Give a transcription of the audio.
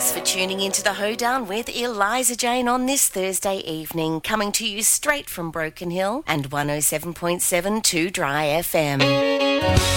Thanks for tuning into the Hoedown with Eliza Jane on this Thursday evening, coming to you straight from Broken Hill and 107.7 2 Dry FM.